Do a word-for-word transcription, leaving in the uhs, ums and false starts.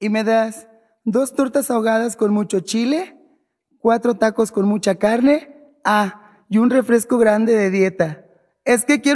¿Y me das dos tortas ahogadas con mucho chile, cuatro tacos con mucha carne, ah, y un refresco grande de dieta? Es que quiero